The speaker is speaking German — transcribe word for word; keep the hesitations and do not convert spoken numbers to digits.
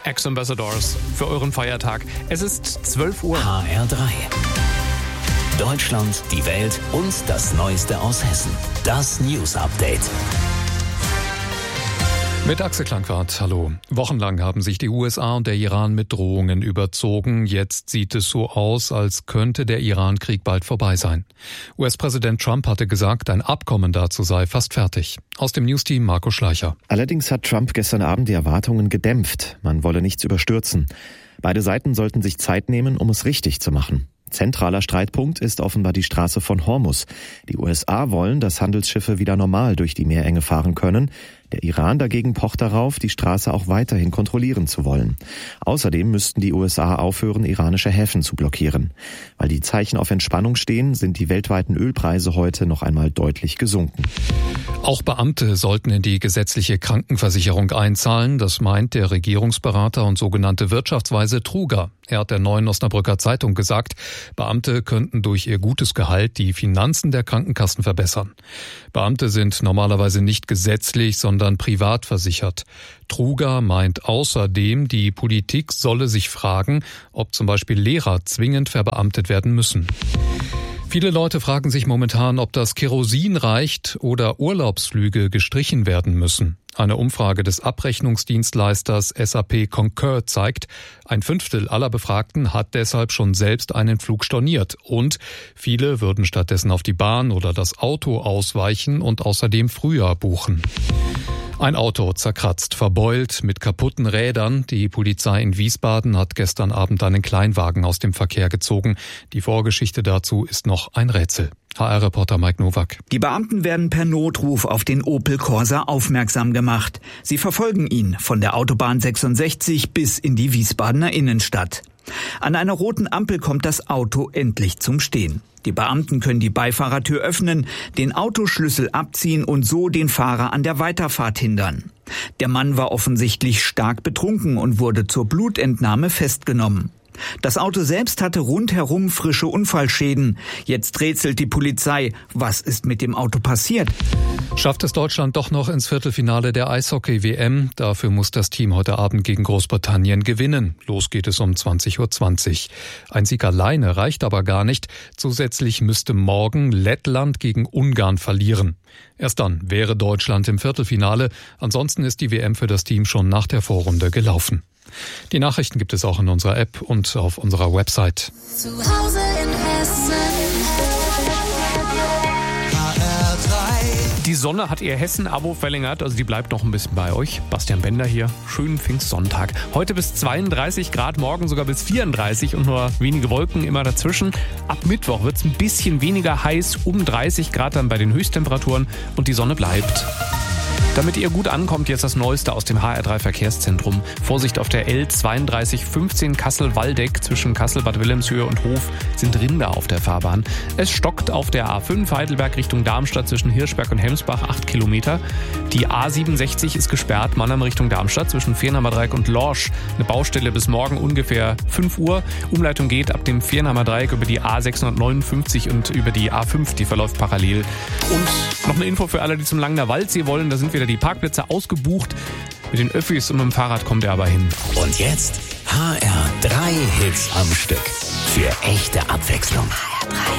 Ex-Ambassadors für euren Feiertag. Es ist zwölf Uhr. H R drei. Deutschland, die Welt und das Neueste aus Hessen. Das News Update. Mit Axel Klangwart, hallo. Wochenlang haben sich die U S A und der Iran mit Drohungen überzogen. Jetzt sieht es so aus, als könnte der Iran-Krieg bald vorbei sein. U S-Präsident Trump hatte gesagt, ein Abkommen dazu sei fast fertig. Aus dem Newsteam Marco Schleicher. Allerdings hat Trump gestern Abend die Erwartungen gedämpft. Man wolle nichts überstürzen. Beide Seiten sollten sich Zeit nehmen, um es richtig zu machen. Zentraler Streitpunkt ist offenbar die Straße von Hormuz. Die U S A wollen, dass Handelsschiffe wieder normal durch die Meerenge fahren können. Der Iran dagegen pocht darauf, die Straße auch weiterhin kontrollieren zu wollen. Außerdem müssten die U S A aufhören, iranische Häfen zu blockieren. Weil die Zeichen auf Entspannung stehen, sind die weltweiten Ölpreise heute noch einmal deutlich gesunken. Auch Beamte sollten in die gesetzliche Krankenversicherung einzahlen. Das meint der Regierungsberater und sogenannte Wirtschaftsweise Truger. Er hat der Neuen Osnabrücker Zeitung gesagt, Beamte könnten durch ihr gutes Gehalt die Finanzen der Krankenkassen verbessern. Beamte sind normalerweise nicht gesetzlich, sondern privat versichert. Truger meint außerdem, die Politik solle sich fragen, ob zum Beispiel Lehrer zwingend verbeamtet werden müssen. Viele Leute fragen sich momentan, ob das Kerosin reicht oder Urlaubsflüge gestrichen werden müssen. Eine Umfrage des Abrechnungsdienstleisters S A P Concur zeigt, ein Fünftel aller Befragten hat deshalb schon selbst einen Flug storniert und viele würden stattdessen auf die Bahn oder das Auto ausweichen und außerdem früher buchen. Ein Auto zerkratzt, verbeult, mit kaputten Rädern. Die Polizei in Wiesbaden hat gestern Abend einen Kleinwagen aus dem Verkehr gezogen. Die Vorgeschichte dazu ist noch ein Rätsel. H R-Reporter Mike Nowak. Die Beamten werden per Notruf auf den Opel Corsa aufmerksam gemacht. Sie verfolgen ihn von der Autobahn sechsundsechzig bis in die Wiesbadener Innenstadt. An einer roten Ampel kommt das Auto endlich zum Stehen. Die Beamten können die Beifahrertür öffnen, den Autoschlüssel abziehen und so den Fahrer an der Weiterfahrt hindern. Der Mann war offensichtlich stark betrunken und wurde zur Blutentnahme festgenommen. Das Auto selbst hatte rundherum frische Unfallschäden. Jetzt rätselt die Polizei. Was ist mit dem Auto passiert? Schafft es Deutschland doch noch ins Viertelfinale der Eishockey-W M? Dafür muss das Team heute Abend gegen Großbritannien gewinnen. Los geht es um zwanzig Uhr zwanzig. Ein Sieg alleine reicht aber gar nicht. Zusätzlich müsste morgen Lettland gegen Ungarn verlieren. Erst dann wäre Deutschland im Viertelfinale. Ansonsten ist die W M für das Team schon nach der Vorrunde gelaufen. Die Nachrichten gibt es auch in unserer App und auf unserer Website. Zu Hause in Hessen. H R drei. Die Sonne hat ihr Hessen-Abo verlängert, also die bleibt noch ein bisschen bei euch. Bastian Bender hier, schönen Pfingstsonntag. Heute bis zweiunddreißig Grad, morgen sogar bis vierunddreißig und nur wenige Wolken immer dazwischen. Ab Mittwoch wird es ein bisschen weniger heiß, um dreißig Grad dann bei den Höchsttemperaturen und die Sonne bleibt. Damit ihr gut ankommt, jetzt das Neueste aus dem H R drei Verkehrszentrum. Vorsicht auf der L zweiunddreißig fünfzehn Kassel-Waldeck. Zwischen Kassel, Bad Wilhelmshöhe und Hof sind Rinder auf der Fahrbahn. Es stockt auf der A fünf Heidelberg Richtung Darmstadt zwischen Hirschberg und Hemsbach acht Kilometer. Die A siebenundsechzig ist gesperrt, Mannheim Richtung Darmstadt zwischen Fehrenheimer Dreieck und Lorsch. Eine Baustelle bis morgen ungefähr fünf Uhr. Umleitung geht ab dem Fehrenheimer Dreieck über die A sechshundertneunundfünfzig und über die A fünf, die verläuft parallel. Und noch eine Info für alle, die zum Langner Waldsee wollen, da sind wieder die Parkplätze ausgebucht. Mit den Öffis und mit dem Fahrrad kommt er aber hin. Und jetzt H R drei Hits am Stück. Für echte Abwechslung. H R drei.